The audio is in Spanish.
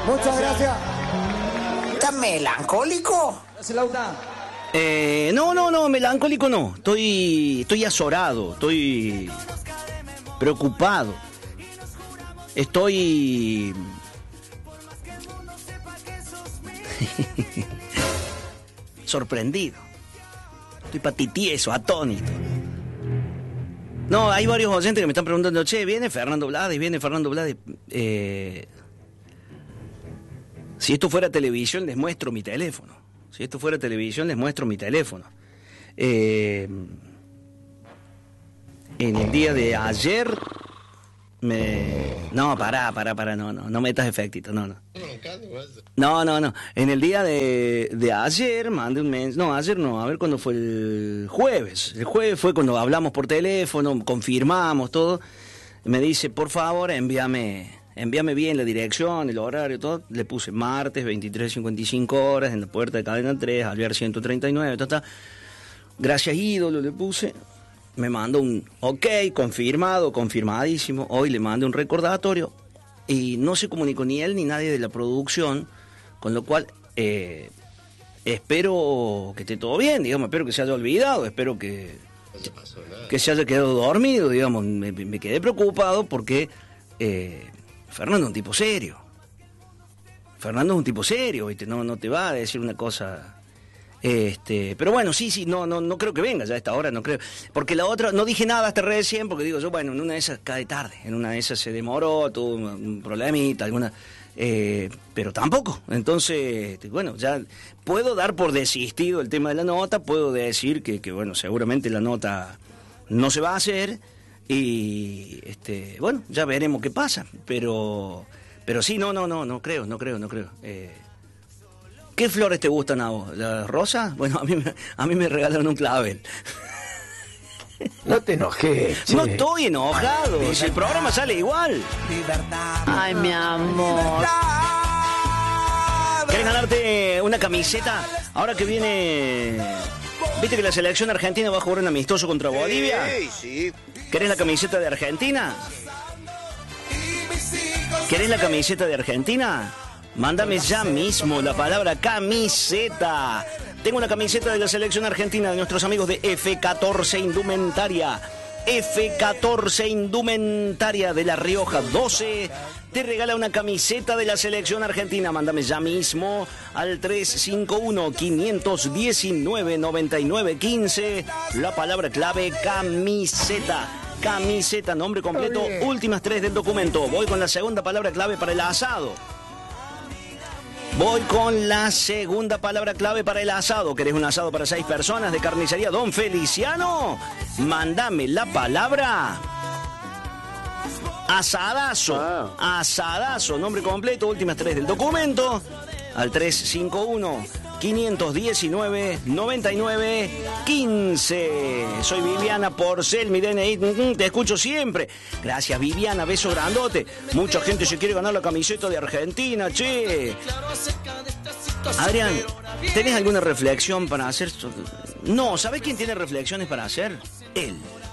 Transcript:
Muchas gracias. ¿Estás melancólico? No, melancólico no. Estoy azorado, estoy preocupado. Estoy... sorprendido. Estoy patitieso, atónito. No, hay varios oyentes que me están preguntando, che, viene Fernando Blades. Si esto fuera televisión, les muestro mi teléfono. En el día de ayer... No, pará, no metas efectito, no. En el día de ayer mandé un mensaje, no, ayer no, a ver cuándo fue el jueves. El jueves fue cuando hablamos por teléfono, confirmamos todo. Me dice, por favor, envíame bien la dirección, el horario, todo. Le puse martes, 23:55 horas, en la puerta de Cadena 3, Alvear 139, Gracias, ídolo, le puse. Me mandó un ok, confirmadísimo. Hoy le mandé un recordatorio y no se comunicó ni él ni nadie de la producción, con lo cual espero que esté todo bien, digamos, espero que se haya olvidado, espero que se haya quedado dormido, digamos. Me quedé preocupado porque Fernando es un tipo serio. ¿Viste? No te va a decir una cosa... pero bueno, sí, no creo que venga ya a esta hora, no creo. Porque la otra, no dije nada hasta recién, porque digo yo, bueno, en una de esas cae tarde, en una de esas se demoró, tuvo un problemita, alguna... pero tampoco. Entonces, bueno, ya puedo dar por desistido el tema de la nota, puedo decir que bueno, seguramente la nota no se va a hacer, y bueno, ya veremos qué pasa, pero sí, no creo. ¿Qué flores te gustan a vos? ¿Las rosas? Bueno, a mí me regalaron un clavel. No te enojes, che. No estoy enojado, si el programa sale igual. Ay, mi amor. ¿Querés ganarte una camiseta? Ahora que viene... ¿Viste que la selección argentina va a jugar un amistoso contra Bolivia? Sí. ¿Querés la camiseta de Argentina? Mándame ya mismo la palabra camiseta. Tengo una camiseta de la selección argentina de nuestros amigos de F14 Indumentaria. F14 Indumentaria de La Rioja 12 te regala una camiseta de la selección argentina. Mándame ya mismo al 351-519-9915 la palabra clave camiseta. Camiseta, nombre completo, últimas 3 del documento. Voy con la segunda palabra clave para el asado. ¿Querés un asado para 6 personas de carnicería Don Feliciano? Mándame la palabra asadazo. Asadazo, nombre completo, últimas 3 del documento, al 351-519-9915. Soy Viviana Porcel, mi DNI, te escucho siempre. Gracias, Viviana, beso grandote. Mucha gente se quiere ganar la camiseta de Argentina, che. Adrián, ¿tenés alguna reflexión para hacer? No, ¿sabés quién tiene reflexiones para hacer? Él.